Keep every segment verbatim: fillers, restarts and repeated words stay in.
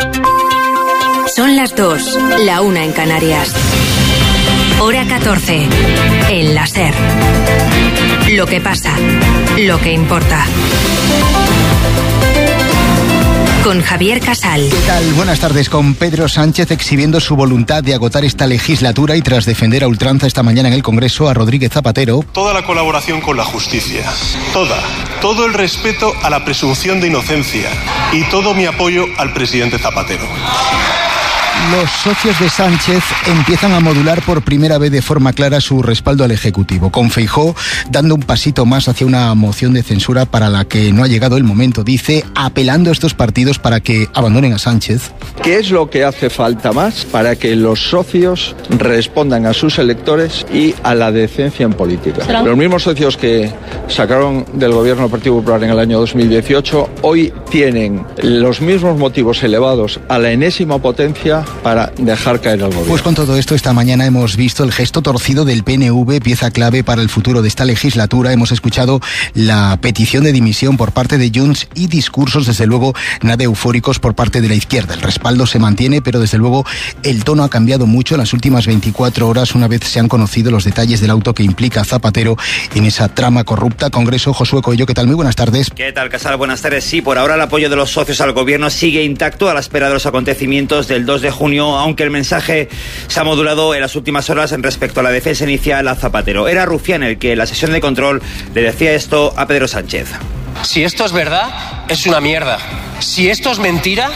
Son las dos, la una en Canarias. Hora catorce, en la SER. Lo que pasa, lo que importa. Con Javier Casal. ¿Qué tal? Buenas tardes. Con Pedro Sánchez exhibiendo su voluntad de agotar esta legislatura y tras defender a ultranza esta mañana en el Congreso a Rodríguez Zapatero. Toda la colaboración con la justicia, toda, todo el respeto a la presunción de inocencia y todo mi apoyo al presidente Zapatero. Los socios de Sánchez empiezan a modular por primera vez de forma clara su respaldo al Ejecutivo, con Feijóo dando un pasito más hacia una moción de censura para la que no ha llegado el momento, dice, apelando a estos partidos para que abandonen a Sánchez. ¿Qué es lo que hace falta más para que los socios respondan a sus electores y a la decencia en política? Los mismos socios que sacaron del gobierno del Partido Popular en el año dos mil dieciocho hoy tienen los mismos motivos elevados a la enésima potencia para dejar caer al gobierno. Pues con todo esto, esta mañana hemos visto el gesto torcido del P N V, pieza clave para el futuro de esta legislatura. Hemos escuchado la petición de dimisión por parte de Junts y discursos, desde luego, nada eufóricos por parte de la izquierda. El respaldo se mantiene, pero desde luego el tono ha cambiado mucho en las últimas veinticuatro horas, una vez se han conocido los detalles del auto que implica a Zapatero en esa trama corrupta. Congreso, Josué Coello, ¿qué tal? Muy buenas tardes. ¿Qué tal, Casal? Buenas tardes. Sí, por ahora el apoyo de los socios al gobierno sigue intacto a la espera de los acontecimientos del dos de junio, aunque el mensaje se ha modulado en las últimas horas en respecto a la defensa inicial a Zapatero. Era Rufián el que en la sesión de control le decía esto a Pedro Sánchez. Si esto es verdad, es una mierda. Si esto es mentira,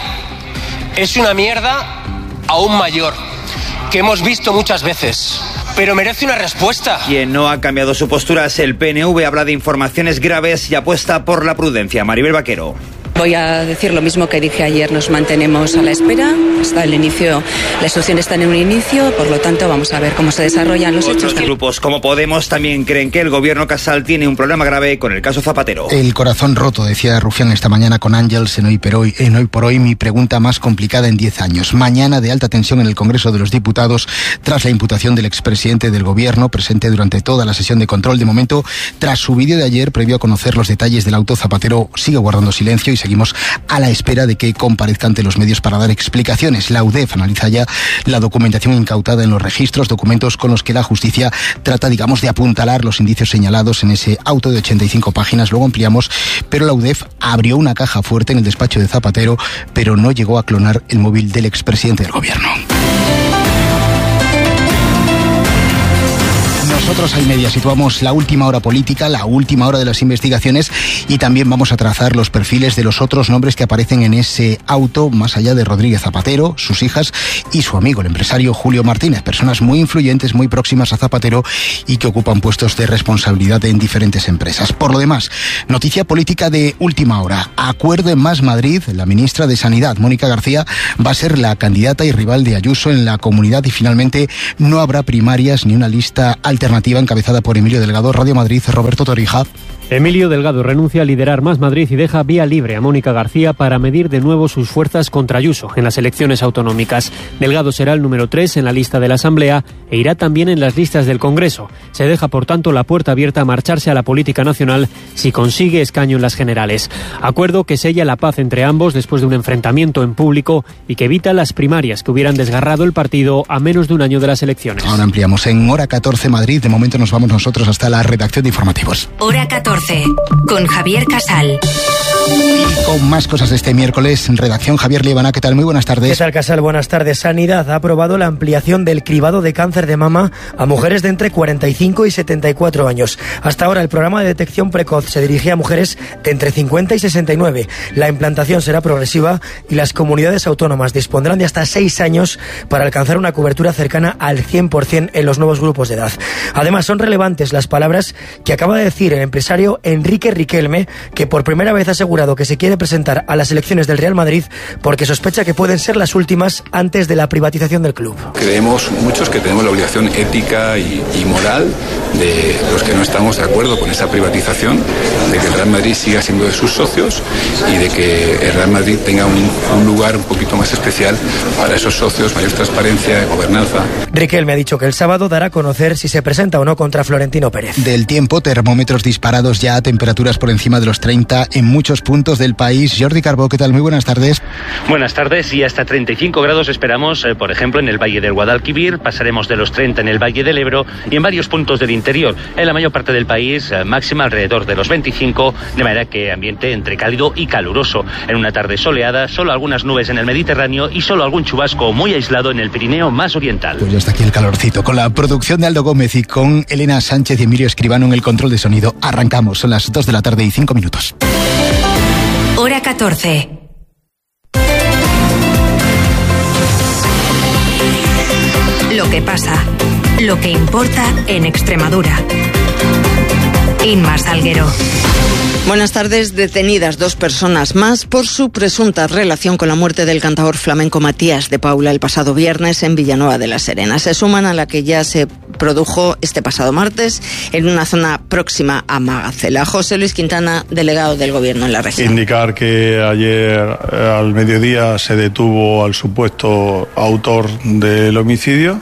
es una mierda aún mayor, que hemos visto muchas veces. Pero merece una respuesta. Quien no ha cambiado su postura es el P N V, habla de informaciones graves y apuesta por la prudencia. Maribel Vaquero. Voy a decir lo mismo que dije ayer, nos mantenemos a la espera, hasta el inicio, la instrucción está en un inicio, por lo tanto vamos a ver cómo se desarrollan los hechos. Otros grupos como Podemos también creen que el gobierno Casal tiene un problema grave con el caso Zapatero. El corazón roto, decía Rufián esta mañana con Ángels en Hoy por Hoy, en Hoy por Hoy, mi pregunta más complicada en diez años. Mañana de alta tensión en el Congreso de los Diputados tras la imputación del expresidente del gobierno, presente durante toda la sesión de control. De momento, tras su vídeo de ayer, previo a conocer los detalles del auto, Zapatero sigue guardando silencio y se Seguimos a la espera de que comparezca ante los medios para dar explicaciones. La U D E F analiza ya la documentación incautada en los registros, documentos con los que la justicia trata, digamos, de apuntalar los indicios señalados en ese auto de ochenta y cinco páginas. Luego ampliamos, pero la U D E F abrió una caja fuerte en el despacho de Zapatero, pero no llegó a clonar el móvil del expresidente del gobierno. Nosotros a Media situamos la última hora política, la última hora de las investigaciones y también vamos a trazar los perfiles de los otros nombres que aparecen en ese auto, más allá de Rodríguez Zapatero, sus hijas y su amigo, el empresario Julio Martínez, personas muy influyentes, muy próximas a Zapatero y que ocupan puestos de responsabilidad en diferentes empresas. Por lo demás, noticia política de última hora. Acuerdo en Más Madrid, la ministra de Sanidad, Mónica García, va a ser la candidata y rival de Ayuso en la comunidad y finalmente no habrá primarias ni una lista alternativa encabezada por Emilio Delgado. Radio Madrid, Roberto Torija. Emilio Delgado renuncia a liderar Más Madrid y deja vía libre a Mónica García para medir de nuevo sus fuerzas contra Ayuso en las elecciones autonómicas. Delgado será el número tres en la lista de la Asamblea e irá también en las listas del Congreso. Se deja, por tanto, la puerta abierta a marcharse a la política nacional si consigue escaño en las generales. Acuerdo que sella la paz entre ambos después de un enfrentamiento en público y que evita las primarias que hubieran desgarrado el partido a menos de un año de las elecciones. Ahora ampliamos en Hora catorce Madrid. De momento nos vamos nosotros hasta la redacción de informativos. Hora catorce. Con Javier Casal. Y con más cosas de este miércoles, en redacción Javier Liebana. ¿Qué tal? Muy buenas tardes. ¿Qué tal, Casal? Buenas tardes. Sanidad ha aprobado la ampliación del cribado de cáncer de mama a mujeres de entre cuarenta y cinco y setenta y cuatro años. Hasta ahora el programa de detección precoz se dirigía a mujeres de entre cincuenta y sesenta y nueve. La implantación será progresiva y las comunidades autónomas dispondrán de hasta seis años para alcanzar una cobertura cercana al cien por ciento en los nuevos grupos de edad. Además, son relevantes las palabras que acaba de decir el empresario Enrique Riquelme, que por primera vez ha asegurado que se quiere presentar a las elecciones del Real Madrid porque sospecha que pueden ser las últimas antes de la privatización del club. Creemos muchos que tenemos la obligación ética y, y moral de los que no estamos de acuerdo con esa privatización, de que el Real Madrid siga siendo de sus socios y de que el Real Madrid tenga un, un lugar un poquito más especial para esos socios, mayor transparencia, gobernanza. Riquelme ha dicho que el sábado dará a conocer si se presenta o no contra Florentino Pérez. Del tiempo, termómetros disparados ya a temperaturas por encima de los treinta en muchos puntos puntos del país. Jordi Carbó, ¿qué tal? Muy buenas tardes. Buenas tardes, y hasta treinta y cinco grados esperamos, eh, por ejemplo, en el Valle del Guadalquivir, pasaremos de los treinta en el Valle del Ebro y en varios puntos del interior. En la mayor parte del país, eh, máxima alrededor de los veinticinco, de manera que ambiente entre cálido y caluroso. En una tarde soleada, solo algunas nubes en el Mediterráneo y solo algún chubasco muy aislado en el Pirineo más oriental. Pues ya está aquí el calorcito, con la producción de Aldo Gómez y con Elena Sánchez y Emilio Escribano en el control de sonido. Arrancamos, son las dos de la tarde y cinco minutos. Hora catorce. Lo que pasa, lo que importa en Extremadura. Inma Salguero. Buenas tardes. Detenidas dos personas más por su presunta relación con la muerte del cantador flamenco Matías de Paula el pasado viernes en Villanueva de la Serena. Se suman a la que ya se produjo este pasado martes en una zona próxima a Magacela. José Luis Quintana, delegado del Gobierno en la región. Indicar que ayer al mediodía se detuvo al supuesto autor del homicidio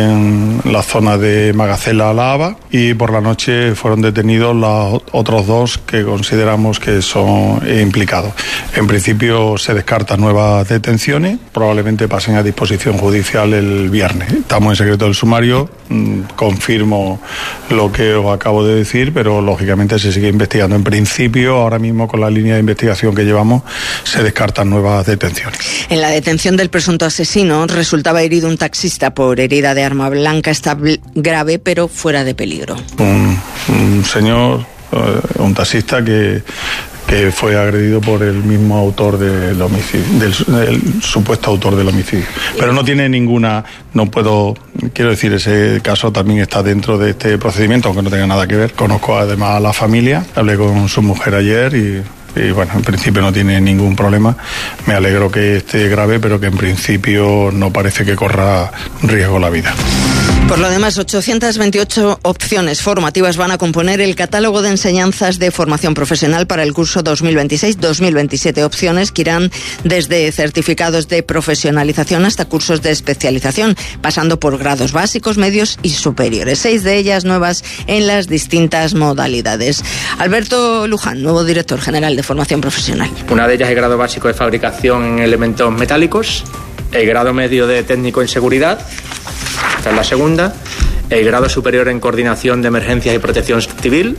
en la zona de Magacela, La Haba, y por la noche fueron detenidos los otros dos que consideramos que son implicados. En principio se descartan nuevas detenciones, probablemente pasen a disposición judicial el viernes. Estamos en secreto del sumario, mmm, confirmo lo que os acabo de decir, pero lógicamente se sigue investigando. En principio, ahora mismo con la línea de investigación que llevamos, se descartan nuevas detenciones. En la detención del presunto asesino resultaba herido un taxista por herida de arma blanca. Está grave pero fuera de peligro. Un, un señor, uh, un taxista que, que fue agredido por el mismo autor del homicidio, del, del supuesto autor del homicidio. Pero no tiene ninguna, no puedo, quiero decir, ese caso también está dentro de este procedimiento, aunque no tenga nada que ver. Conozco además a la familia, hablé con su mujer ayer y... Y bueno, en principio no tiene ningún problema. Me alegro que esté grave, pero que en principio no parece que corra riesgo la vida. Por lo demás, ochocientas veintiocho opciones formativas van a componer el catálogo de enseñanzas de formación profesional para el curso dos mil veintiséis dos mil veintisiete. Opciones que irán desde certificados de profesionalización hasta cursos de especialización, pasando por grados básicos, medios y superiores. Seis de ellas nuevas en las distintas modalidades. Alberto Luján, nuevo director general de formación profesional. Una de ellas es el grado básico de fabricación en elementos metálicos, el grado medio de técnico en seguridad, esta es la segunda, el grado superior en coordinación de emergencias y protección civil,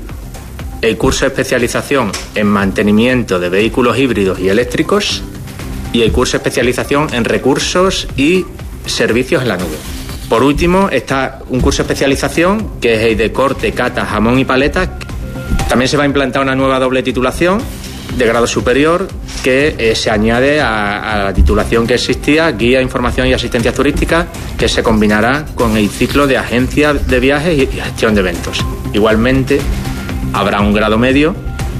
el curso de especialización en mantenimiento de vehículos híbridos y eléctricos y el curso de especialización en recursos y servicios en la nube. Por último está un curso de especialización que es el de corte, cata, jamón y paleta. También se va a implantar una nueva doble titulación de grado superior que eh, se añade a, a la titulación que existía, guía, información y asistencia turística, que se combinará con el ciclo de agencia de viajes y, y gestión de eventos. Igualmente habrá un grado medio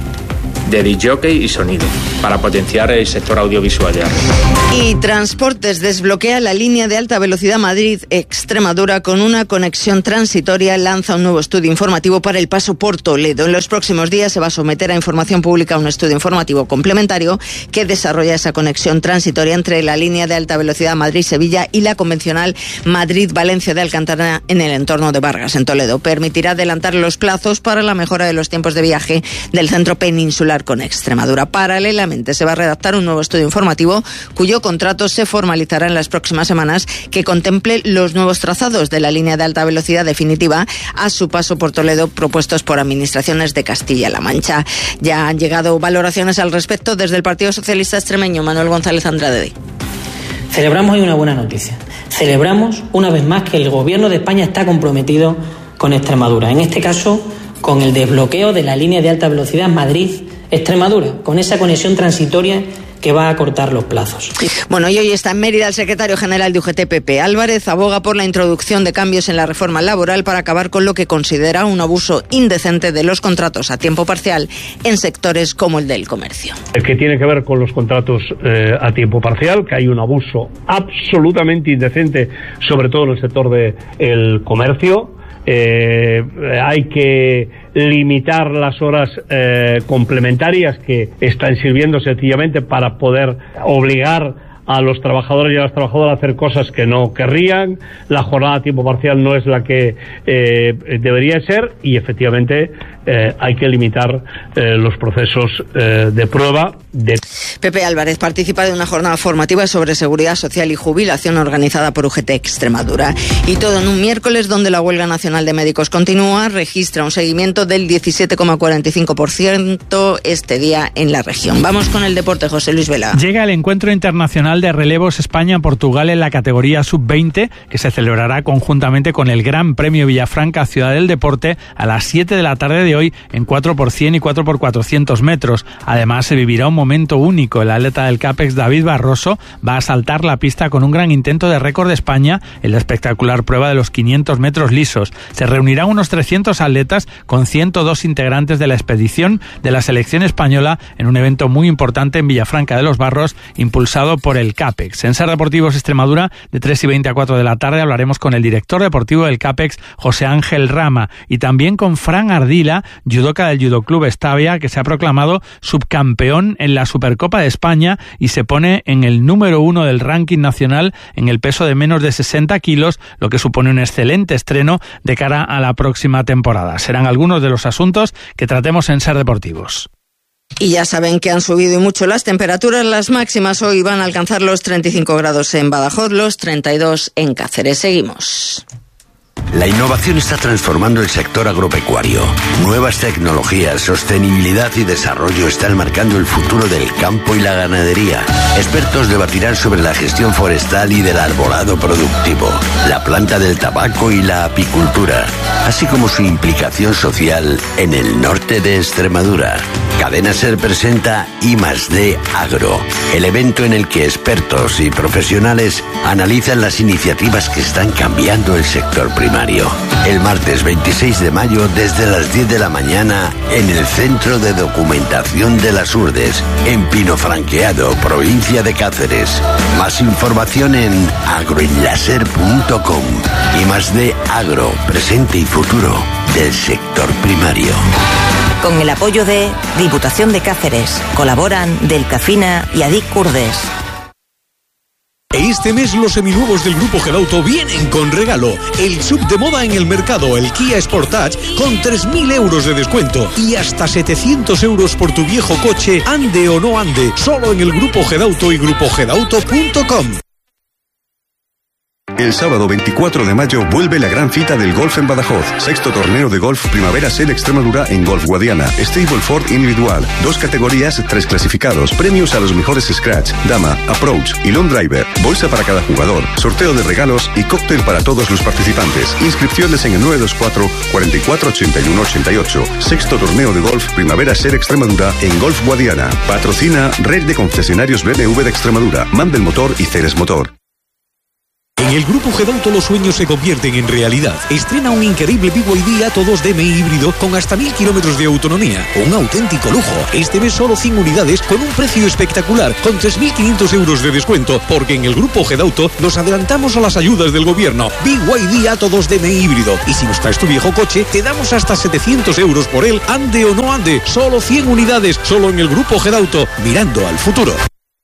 de disc jockey y sonido para potenciar el sector audiovisual de arte. Y Transportes desbloquea la línea de alta velocidad Madrid-Extremadura con una conexión transitoria. Lanza un nuevo estudio informativo para el paso por Toledo. En los próximos días se va a someter a información pública un estudio informativo complementario que desarrolla esa conexión transitoria entre la línea de alta velocidad Madrid-Sevilla y la convencional Madrid-Valencia de Alcántara en el entorno de Vargas, en Toledo. Permitirá adelantar los plazos para la mejora de los tiempos de viaje del centro peninsular con Extremadura. Paralelamente se va a redactar un nuevo estudio informativo cuyo contrato se formalizará en las próximas semanas, que contemple los nuevos trazados de la línea de alta velocidad definitiva a su paso por Toledo, propuestos por administraciones de Castilla-La Mancha. Ya han llegado valoraciones al respecto desde el Partido Socialista Extremeño. Manuel González Andrade. Celebramos hoy una buena noticia. Celebramos una vez más que el Gobierno de España está comprometido con Extremadura. En este caso, con el desbloqueo de la línea de alta velocidad Madrid-Extremadura, con esa conexión transitoria que va a acortar los plazos. Bueno, y hoy está en Mérida el secretario general de U G T, Pepe Álvarez. Aboga por la introducción de cambios en la reforma laboral para acabar con lo que considera un abuso indecente de los contratos a tiempo parcial en sectores como el del comercio. El que tiene que ver con los contratos eh, a tiempo parcial, que hay un abuso absolutamente indecente, sobre todo en el sector del comercio. Eh, hay que limitar las horas eh, complementarias que están sirviendo sencillamente para poder obligar a los trabajadores y a las trabajadoras a hacer cosas que no querrían, la jornada a tiempo parcial no es la que eh, debería ser y efectivamente eh, hay que limitar eh, los procesos eh, de prueba. De... Pepe Álvarez participa de una jornada formativa sobre seguridad social y jubilación organizada por U G T Extremadura. Y todo en un miércoles donde la huelga nacional de médicos continúa, registra un seguimiento del diecisiete coma cuarenta y cinco por ciento este día en la región. Vamos con el deporte, José Luis Vela. Llega el encuentro internacional de relevos España-Portugal en la categoría sub veinte, que se celebrará conjuntamente con el Gran Premio Villafranca Ciudad del Deporte a las siete de la tarde de hoy en cuatro por cien y cuatro por cuatrocientos metros. Además, se vivirá un momento único. El atleta del CAPEX, David Barroso, va a saltar la pista con un gran intento de récord de España en la espectacular prueba de los quinientos metros lisos. Se reunirán unos trescientos atletas con ciento dos integrantes de la expedición de la selección española en un evento muy importante en Villafranca de los Barros, impulsado por el CAPEX. En Ser Deportivos Extremadura, de tres y veinte a cuatro de la tarde, hablaremos con el director deportivo del CAPEX, José Ángel Rama, y también con Fran Ardila, judoka del Judo Club Estavia, que se ha proclamado subcampeón en la Supercopa de España y se pone en el número uno del ranking nacional en el peso de menos de sesenta kilos, lo que supone un excelente estreno de cara a la próxima temporada. Serán algunos de los asuntos que tratemos en Ser Deportivos. Y ya saben que han subido y mucho las temperaturas. Las máximas hoy van a alcanzar los treinta y cinco grados en Badajoz, los treinta y dos en Cáceres. Seguimos. La innovación está transformando el sector agropecuario. Nuevas tecnologías, sostenibilidad y desarrollo están marcando el futuro del campo y la ganadería. Expertos debatirán sobre la gestión forestal y del arbolado productivo, la planta del tabaco y la apicultura, así como su implicación social en el norte de Extremadura. Cadena Ser presenta I más D Agro, el evento en el que expertos y profesionales analizan las iniciativas que están cambiando el sector primario. El martes veintiséis de mayo desde las diez de la mañana en el Centro de Documentación de las Urdes, en Pinofranqueado, provincia de Cáceres. Más información en agroenlaser punto com. I más D Agro, presente y futuro del sector primario. Con el apoyo de Diputación de Cáceres, colaboran Delcafina y Adic Curdes. Este mes los seminuevos del Grupo Gedauto vienen con regalo. El sub de moda en el mercado, el Kia Sportage, con tres mil euros de descuento y hasta setecientos euros por tu viejo coche, ande o no ande, solo en el Grupo Gedauto y grupo gedauto punto com. El sábado veinticuatro de mayo vuelve la gran cita del golf en Badajoz. Sexto torneo de golf Primavera Ser Extremadura en Golf Guadiana. Stableford individual. Dos categorías, tres clasificados. Premios a los mejores scratch, dama, approach y long driver. Bolsa para cada jugador. Sorteo de regalos y cóctel para todos los participantes. Inscripciones en el nueve dos cuatro, cuatro cuatro, ocho uno ocho ocho. Sexto torneo de golf Primavera Ser Extremadura en Golf Guadiana. Patrocina Red de Concesionarios B M W de Extremadura. Mandel Motor y Ceres Motor. En el Grupo Gedauto los sueños se convierten en realidad. Estrena un increíble B Y D Atto dos D M I híbrido con hasta mil kilómetros de autonomía. Un auténtico lujo. Este mes solo cien unidades con un precio espectacular, con tres mil quinientos euros de descuento, porque en el Grupo Gedauto nos adelantamos a las ayudas del gobierno. B Y D Atto dos D M I híbrido. Y si nos traes tu viejo coche, te damos hasta setecientos euros por él, ande o no ande. Solo cien unidades, solo en el Grupo Gedauto, mirando al futuro.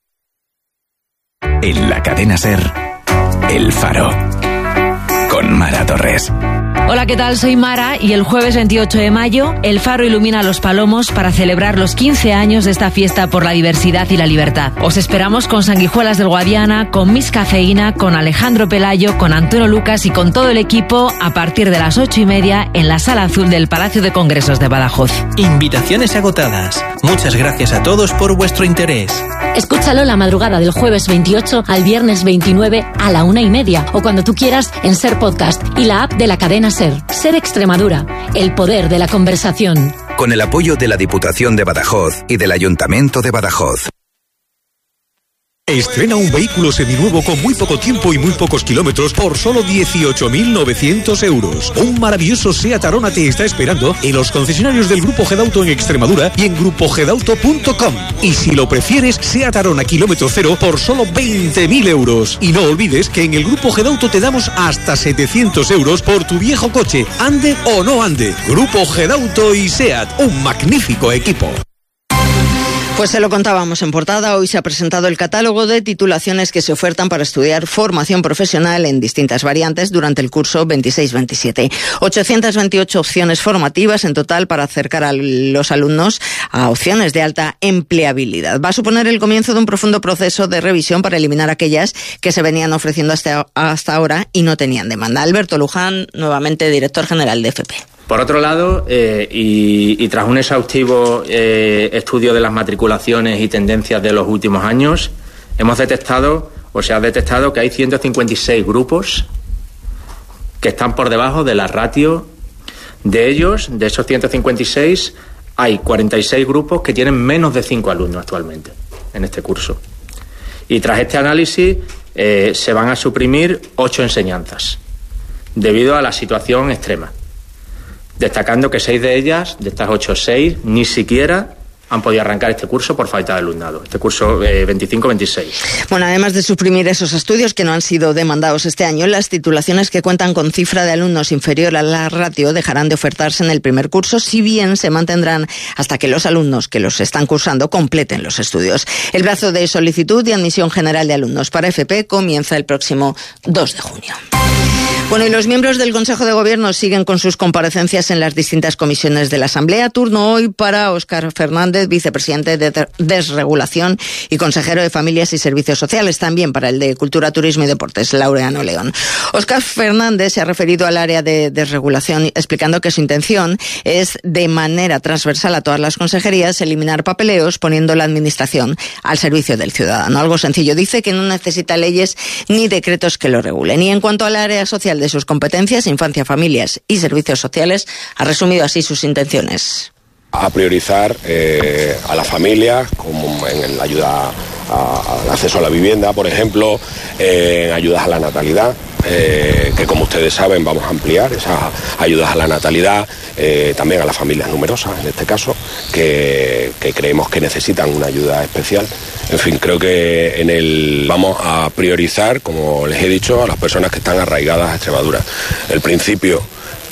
En la cadena Ser, El Faro, con Mara Torres. Hola, ¿qué tal? Soy Mara y el jueves veintiocho de mayo El Faro ilumina Los Palomos para celebrar los quince años de esta fiesta por la diversidad y la libertad. Os esperamos con Sanguijuelas del Guadiana, con Miss Cafeína, con Alejandro Pelayo, con Antonio Lucas y con todo el equipo a partir de las ocho y media en la Sala Azul del Palacio de Congresos de Badajoz. Invitaciones agotadas. Muchas gracias a todos por vuestro interés. Escúchalo la madrugada del jueves veintiocho al viernes veintinueve a la una y media o cuando tú quieras en Ser Podcast y la app de la cadena Ser. Ser Extremadura, el poder de la conversación. Con el apoyo de la Diputación de Badajoz y del Ayuntamiento de Badajoz. Estrena un vehículo seminuevo con muy poco tiempo y muy pocos kilómetros por solo dieciocho mil novecientos euros. Un maravilloso Seat Arona te está esperando en los concesionarios del Grupo Gedauto en Extremadura y en grupo gedauto punto com. Y si lo prefieres, Seat Arona kilómetro cero por solo veinte mil euros. Y no olvides que en el Grupo Gedauto te damos hasta setecientos euros por tu viejo coche, ande o no ande. Grupo Gedauto y Seat, un magnífico equipo. Pues se lo contábamos en portada. Hoy se ha presentado el catálogo de titulaciones que se ofertan para estudiar formación profesional en distintas variantes durante el curso veintiséis veintisiete. ochocientas veintiocho opciones formativas en total para acercar a los alumnos a opciones de alta empleabilidad. Va a suponer el comienzo de un profundo proceso de revisión para eliminar aquellas que se venían ofreciendo hasta, hasta ahora y no tenían demanda. Alberto Luján, nuevamente director general de F P. Por otro lado, eh, y, y tras un exhaustivo eh, estudio de las matriculaciones y tendencias de los últimos años, hemos detectado, o se ha detectado que hay ciento cincuenta y seis grupos que están por debajo de la ratio. De ellos, de esos ciento cincuenta y seis, hay cuarenta y seis grupos que tienen menos de cinco alumnos actualmente en este curso. Y tras este análisis eh, se van a suprimir ocho enseñanzas debido a la situación extrema, destacando que seis de ellas, de estas ocho, seis, ni siquiera han podido arrancar este curso por falta de alumnado, este curso eh, veinticinco veintiséis. Bueno, además de suprimir esos estudios que no han sido demandados este año, las titulaciones que cuentan con cifra de alumnos inferior a la ratio dejarán de ofertarse en el primer curso, si bien se mantendrán hasta que los alumnos que los están cursando completen los estudios. El plazo de solicitud y admisión general de alumnos para F P comienza el próximo dos de junio. Bueno, y los miembros del Consejo de Gobierno siguen con sus comparecencias en las distintas comisiones de la Asamblea. Turno hoy para Óscar Fernández, vicepresidente de Desregulación y consejero de Familias y Servicios Sociales. También para el de Cultura, Turismo y Deportes, Laureano León. Óscar Fernández se ha referido al área de desregulación, explicando que su intención es, de manera transversal a todas las consejerías, eliminar papeleos, poniendo la administración al servicio del ciudadano. Algo sencillo. Dice que no necesita leyes ni decretos que lo regulen. Y en cuanto al área social de sus competencias, infancia, familias y servicios sociales, ha resumido así sus intenciones. A priorizar eh, a la familia, como en la ayuda al acceso a la vivienda, por ejemplo, eh, en ayudas a la natalidad, eh, que como ustedes saben vamos a ampliar esas ayudas a la natalidad, eh, también a las familias numerosas, en este caso, que, que creemos que necesitan una ayuda especial. En fin, creo que en el vamos a priorizar, como les he dicho, a las personas que están arraigadas a Extremadura. El principio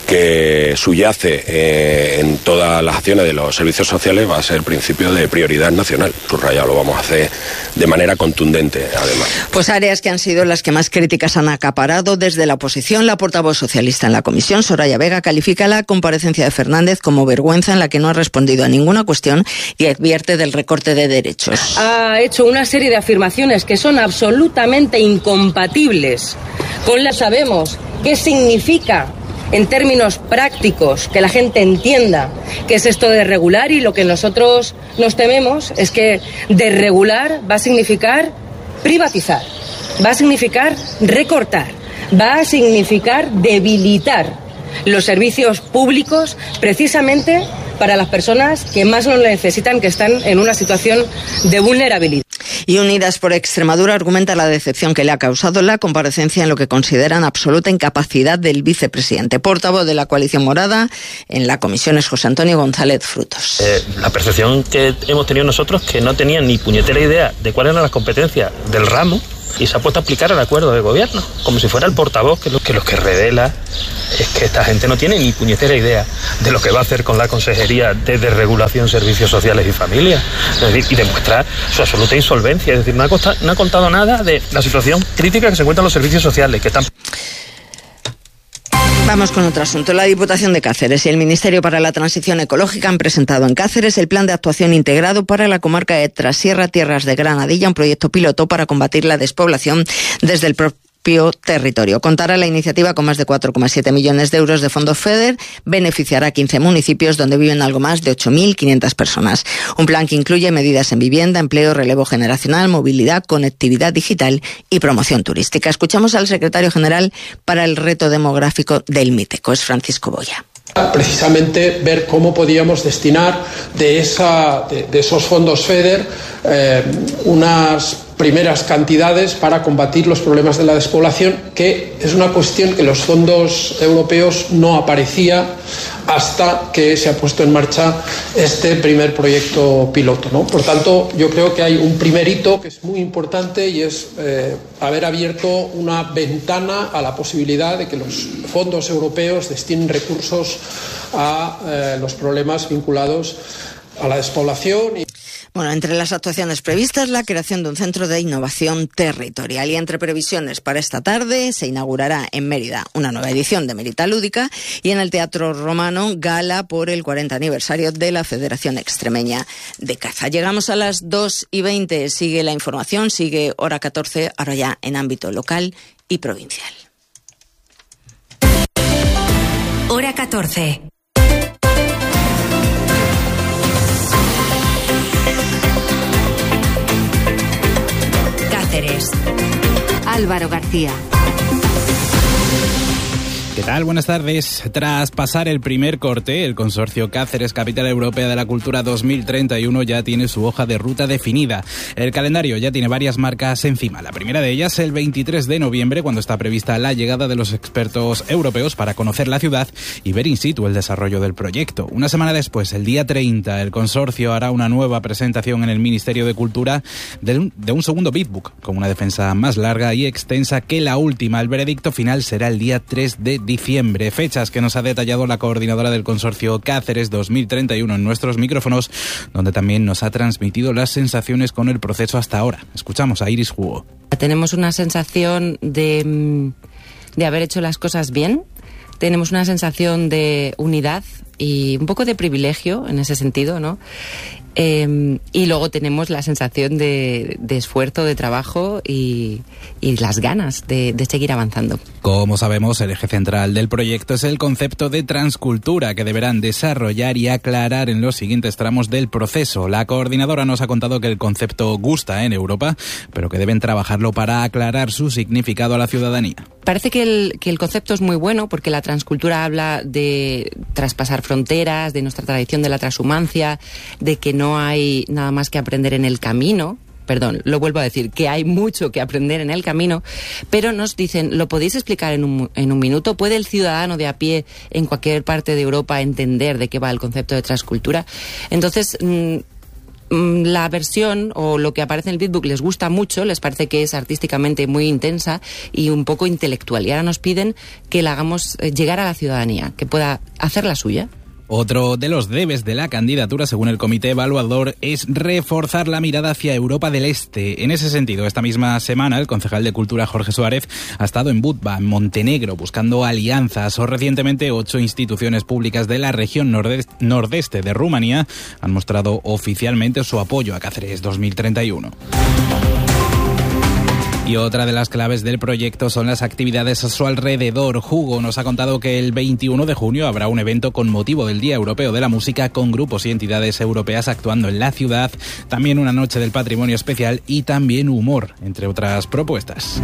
que subyace eh, en todas las acciones de los servicios sociales va a ser el principio de prioridad nacional. Subrayado, lo vamos a hacer de manera contundente, además. Pues áreas que han sido las que más críticas han acaparado desde la oposición. La portavoz socialista en la comisión, Soraya Vega, califica la comparecencia de Fernández como vergüenza en la que no ha respondido a ninguna cuestión y advierte del recorte de derechos. Ha hecho una serie de afirmaciones que son absolutamente incompatibles con la sabemos qué significa en términos prácticos, que la gente entienda qué es esto de regular, y lo que nosotros nos tememos es que desregular va a significar privatizar, va a significar recortar, va a significar debilitar los servicios públicos precisamente para las personas que más lo necesitan, que están en una situación de vulnerabilidad. Y Unidas por Extremadura argumenta la decepción que le ha causado la comparecencia en lo que consideran absoluta incapacidad del vicepresidente. Portavoz de la coalición morada en la comisión es José Antonio González Frutos. Eh, la percepción que hemos tenido nosotros que no tenían ni puñetera idea de cuáles eran las competencias del ramo, y se ha puesto a aplicar el acuerdo de gobierno, como si fuera el portavoz, que lo que, lo que revela es que esta gente no tiene ni puñetera idea de lo que va a hacer con la Consejería de Desregulación, Servicios Sociales y Familias, es decir, y demuestra su absoluta insolvencia, es decir, no ha, contado, no ha contado nada de la situación crítica que se encuentran los servicios sociales, que están... Vamos con otro asunto. La Diputación de Cáceres y el Ministerio para la Transición Ecológica han presentado en Cáceres el Plan de Actuación Integrado para la comarca de Trasierra, Tierras de Granadilla, un proyecto piloto para combatir la despoblación desde el propio territorio. Contará la iniciativa con más de cuatro coma siete millones de euros de fondos FEDER, beneficiará a quince municipios donde viven algo más de ocho mil quinientas personas. Un plan que incluye medidas en vivienda, empleo, relevo generacional, movilidad, conectividad digital y promoción turística. Escuchamos al secretario general para el reto demográfico del MITECO, es Francisco Boya. Precisamente ver cómo podíamos destinar de, esa, de, de esos fondos FEDER eh, unas primeras cantidades para combatir los problemas de la despoblación, que es una cuestión que los fondos europeos no aparecía hasta que se ha puesto en marcha este primer proyecto piloto, ¿no? Por tanto, yo creo que hay un primer hito que es muy importante y es eh, haber abierto una ventana a la posibilidad de que los fondos europeos destinen recursos a eh, los problemas vinculados a la despoblación. Y Bueno, entre las actuaciones previstas, la creación de un centro de innovación territorial. Y entre previsiones para esta tarde, se inaugurará en Mérida una nueva edición de Mérida Lúdica y en el Teatro Romano, gala por el cuarenta aniversario de la Federación Extremeña de Caza. Llegamos a las dos y veinte. Sigue la información, sigue Hora catorce, ahora ya en ámbito local y provincial. Hora catorce. Cáceres. Álvaro García. ¿Qué tal? Buenas tardes. Tras pasar el primer corte, el consorcio Cáceres Capital Europea de la Cultura dos mil treinta y uno ya tiene su hoja de ruta definida. El calendario ya tiene varias marcas encima. La primera de ellas el veintitrés de noviembre, cuando está prevista la llegada de los expertos europeos para conocer la ciudad y ver in situ el desarrollo del proyecto. Una semana después, el día treinta, el consorcio hará una nueva presentación en el Ministerio de Cultura de un, de un segundo Bitbook, con una defensa más larga y extensa que la última. El veredicto final será el día tres de diciembre, fechas que nos ha detallado la coordinadora del consorcio Cáceres dos mil treinta y uno en nuestros micrófonos, donde también nos ha transmitido las sensaciones con el proceso hasta ahora. Escuchamos a Iris Hugo. Tenemos una sensación de, de haber hecho las cosas bien, tenemos una sensación de unidad y un poco de privilegio en ese sentido, ¿no? Eh, y luego tenemos la sensación de, de esfuerzo, de trabajo y, y las ganas de, de seguir avanzando. Como sabemos, el eje central del proyecto es el concepto de transcultura que deberán desarrollar y aclarar en los siguientes tramos del proceso. La coordinadora nos ha contado que el concepto gusta en Europa, pero que deben trabajarlo para aclarar su significado a la ciudadanía. Parece que el, que el concepto es muy bueno porque la transcultura habla de traspasar fronteras, de nuestra tradición de la transhumancia, de que no hay nada más que aprender en el camino. Perdón, lo vuelvo a decir, que hay mucho que aprender en el camino, pero nos dicen, ¿lo podéis explicar en un, en un minuto? ¿Puede el ciudadano de a pie en cualquier parte de Europa entender de qué va el concepto de transcultura? Entonces, mmm, la versión o lo que aparece en el Bitbook les gusta mucho, les parece que es artísticamente muy intensa y un poco intelectual. Y ahora nos piden que la hagamos llegar a la ciudadanía, que pueda hacer la suya. Otro de los debes de la candidatura, según el comité evaluador, es reforzar la mirada hacia Europa del Este. En ese sentido, esta misma semana, el concejal de Cultura, Jorge Suárez, ha estado en Budva, en Montenegro, buscando alianzas. O recientemente, ocho instituciones públicas de la región nordeste, nordeste de Rumanía han mostrado oficialmente su apoyo a Cáceres dos mil treinta y uno. Y otra de las claves del proyecto son las actividades a su alrededor. Hugo nos ha contado que el veintiuno de junio habrá un evento con motivo del Día Europeo de la Música con grupos y entidades europeas actuando en la ciudad, también una noche del patrimonio especial y también humor, entre otras propuestas.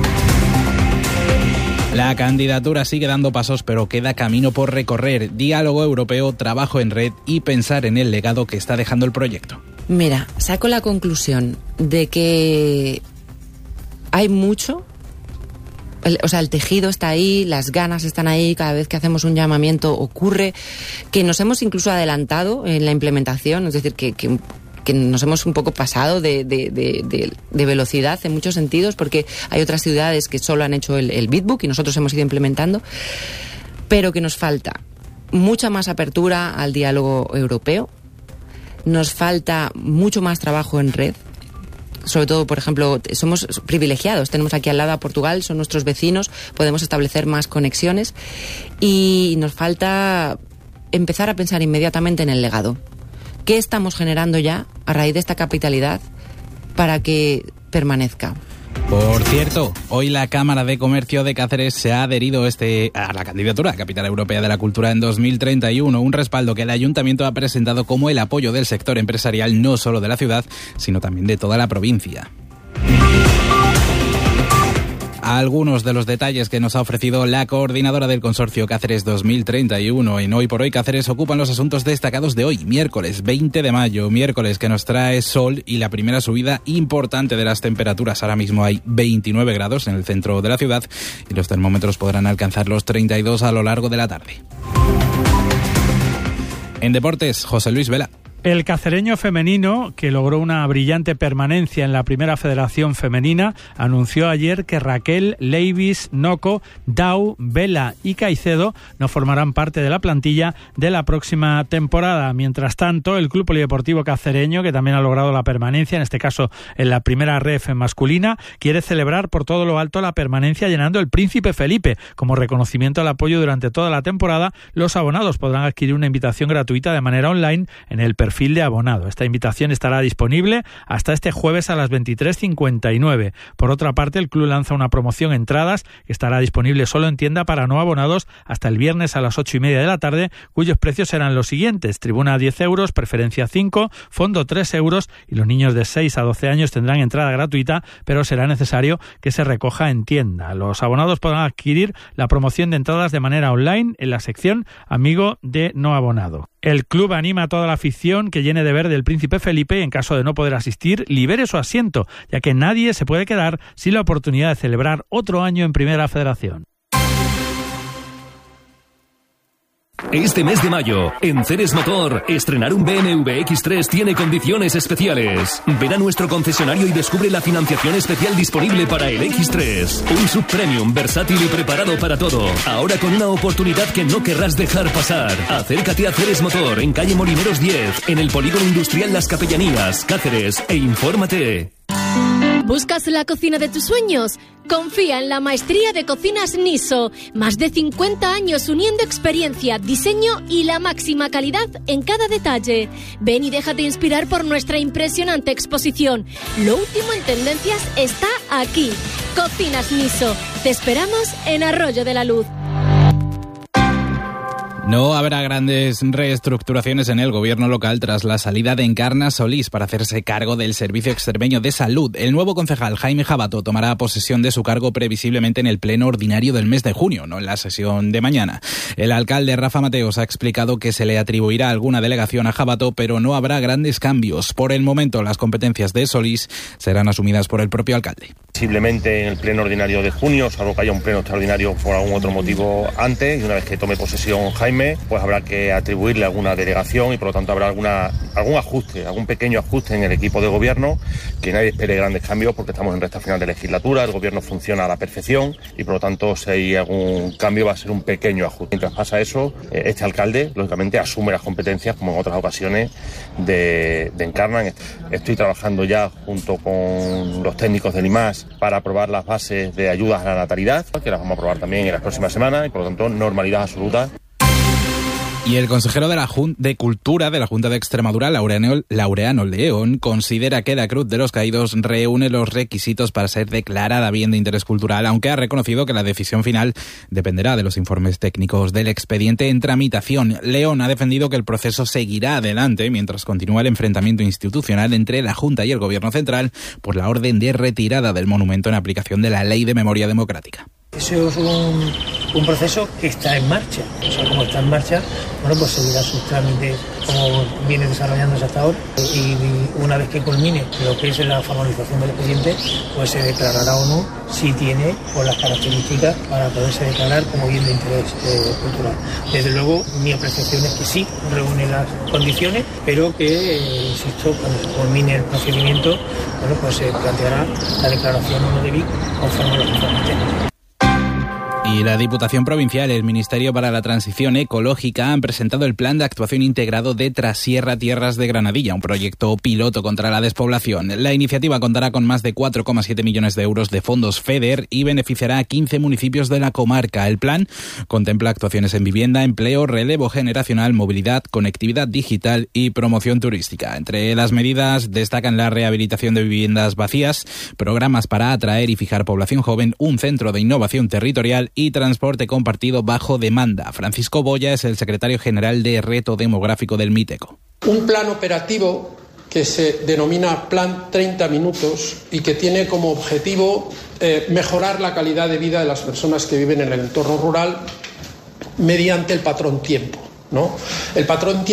La candidatura sigue dando pasos, pero queda camino por recorrer. Diálogo europeo, trabajo en red y pensar en el legado que está dejando el proyecto. Mira, saco la conclusión de que hay mucho, el, o sea, el tejido está ahí, las ganas están ahí, cada vez que hacemos un llamamiento ocurre, que nos hemos incluso adelantado en la implementación, es decir, que, que, que nos hemos un poco pasado de, de, de, de, de velocidad en muchos sentidos, porque hay otras ciudades que solo han hecho el, el Bitbook y nosotros hemos ido implementando, pero que nos falta mucha más apertura al diálogo europeo, nos falta mucho más trabajo en red. Sobre todo, por ejemplo, somos privilegiados, tenemos aquí al lado a Portugal, son nuestros vecinos, podemos establecer más conexiones y nos falta empezar a pensar inmediatamente en el legado. ¿Qué estamos generando ya a raíz de esta capitalidad para que permanezca? Por cierto, hoy la Cámara de Comercio de Cáceres se ha adherido este a la candidatura a Capital Europea de la Cultura en dos mil treinta y uno, un respaldo que el Ayuntamiento ha presentado como el apoyo del sector empresarial no solo de la ciudad, sino también de toda la provincia. Algunos de los detalles que nos ha ofrecido la coordinadora del consorcio Cáceres dos mil treinta y uno. En Hoy por Hoy Cáceres ocupan los asuntos destacados de hoy, miércoles veinte de mayo, miércoles que nos trae sol y la primera subida importante de las temperaturas. Ahora mismo hay veintinueve grados en el centro de la ciudad y los termómetros podrán alcanzar los treinta y dos a lo largo de la tarde. En deportes, José Luis Vela. El cacereño femenino, que logró una brillante permanencia en la primera federación femenina, anunció ayer que Raquel, Leivis, Noco, Dau, Vela y Caicedo no formarán parte de la plantilla de la próxima temporada. Mientras tanto, el Club Polideportivo Cacereño, que también ha logrado la permanencia, en este caso en la primera ref masculina, quiere celebrar por todo lo alto la permanencia llenando el Príncipe Felipe. Como reconocimiento al apoyo durante toda la temporada, los abonados podrán adquirir una invitación gratuita de manera online en el perfil de abonado. Esta invitación estará disponible hasta este jueves a las veintitrés cincuenta y nueve. Por otra parte, el club lanza una promoción entradas que estará disponible solo en tienda para no abonados hasta el viernes a las ocho y media de la tarde, cuyos precios serán los siguientes: tribuna diez euros, preferencia cinco, fondo tres euros, y los niños de seis a doce años tendrán entrada gratuita, pero será necesario que se recoja en tienda. Los abonados podrán adquirir la promoción de entradas de manera online en la sección Amigo de no abonado. El club anima a toda la afición que llene de verde el Príncipe Felipe y, en caso de no poder asistir, libere su asiento, ya que nadie se puede quedar sin la oportunidad de celebrar otro año en Primera Federación. Este mes de mayo, en Ceres Motor, estrenar un B M W X tres tiene condiciones especiales. Ven a nuestro concesionario y descubre la financiación especial disponible para el X tres. Un subpremium versátil y preparado para todo. Ahora con una oportunidad que no querrás dejar pasar. Acércate a Ceres Motor, en calle Molineros diez, en el Polígono Industrial Las Capellanías, Cáceres, e infórmate. ¿Buscas la cocina de tus sueños? Confía en la maestría de cocinas Niso. Más de cincuenta años uniendo experiencia, diseño y la máxima calidad en cada detalle. Ven y déjate inspirar por nuestra impresionante exposición. Lo último en tendencias está aquí. Cocinas Niso. Te esperamos en Arroyo de la Luz. No habrá grandes reestructuraciones en el gobierno local tras la salida de Encarna Solís para hacerse cargo del Servicio Extremeño de Salud. El nuevo concejal Jaime Jabato tomará posesión de su cargo previsiblemente en el pleno ordinario del mes de junio, no en la sesión de mañana. El alcalde Rafa Mateos ha explicado que se le atribuirá alguna delegación a Jabato, pero no habrá grandes cambios. Por el momento, las competencias de Solís serán asumidas por el propio alcalde. Posiblemente en el pleno ordinario de junio, salvo que haya un pleno extraordinario por algún otro motivo antes, y una vez que tome posesión Jaime, pues habrá que atribuirle alguna delegación y por lo tanto habrá alguna algún ajuste, algún pequeño ajuste en el equipo de gobierno, que nadie espere grandes cambios porque estamos en recta final de legislatura, el gobierno funciona a la perfección y por lo tanto si hay algún cambio va a ser un pequeño ajuste. Mientras pasa eso, este alcalde lógicamente asume las competencias como en otras ocasiones de, de Encarna. Estoy trabajando ya junto con los técnicos del I M A S para aprobar las bases de ayudas a la natalidad, que las vamos a aprobar también en las próximas semanas y por lo tanto normalidad absoluta. Y el consejero de la Junta de Cultura de la Junta de Extremadura, Laureano, Laureano León, considera que la Cruz de los Caídos reúne los requisitos para ser declarada bien de interés cultural, aunque ha reconocido que la decisión final dependerá de los informes técnicos del expediente en tramitación. León ha defendido que el proceso seguirá adelante mientras continúa el enfrentamiento institucional entre la Junta y el Gobierno central por la orden de retirada del monumento en aplicación de la Ley de Memoria Democrática. Eso es un, un proceso que está en marcha. O sea, como está en marcha, bueno, pues seguirá sus trámites como viene desarrollándose hasta ahora. Y una vez que culmine lo que es la formalización del expediente, pues se declarará o no si tiene pues, las características para poderse declarar como bien de interés eh, cultural. Desde luego, mi apreciación es que sí reúne las condiciones, pero que, eh, insisto, cuando se culmine el procedimiento, bueno, pues se planteará la declaración o no de B I C conforme a los informes técnicos. Y la Diputación Provincial y el Ministerio para la Transición Ecológica han presentado el Plan de Actuación Integrado de Trasierra Tierras de Granadilla, un proyecto piloto contra la despoblación. La iniciativa contará con más de cuatro coma siete millones de euros de fondos FEDER y beneficiará a quince municipios de la comarca. El plan contempla actuaciones en vivienda, empleo, relevo generacional, movilidad, conectividad digital y promoción turística. Entre las medidas destacan la rehabilitación de viviendas vacías, programas para atraer y fijar población joven, un centro de innovación territorial y transporte compartido bajo demanda. Francisco Boya es el secretario general de Reto Demográfico del Miteco. Un plan operativo que se denomina Plan treinta minutos y que tiene como objetivo eh, mejorar la calidad de vida de las personas que viven en el entorno rural mediante el patrón tiempo, ¿no? El patrón tiempo